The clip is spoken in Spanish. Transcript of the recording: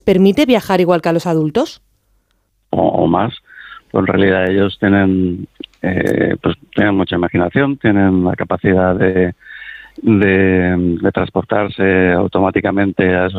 ¿Permite viajar igual que a los adultos? O más. Pues en realidad ellos tienen mucha imaginación, tienen la capacidad de transportarse automáticamente a esos